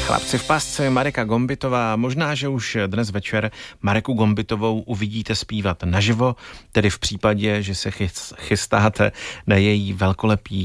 Chlapci v pásce Mareka Gombitová. Možná, že už dnes večer Mareku Gombitovou uvidíte zpívat naživo, tedy v případě, že se chystáte na její velkolepý